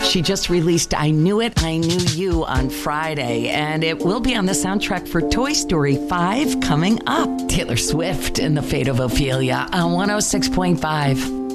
She just released I Knew It, I Knew You on Friday, and it will be on the soundtrack for Toy Story 5 coming up. Taylor Swift and the Fate of Ophelia on 106.5.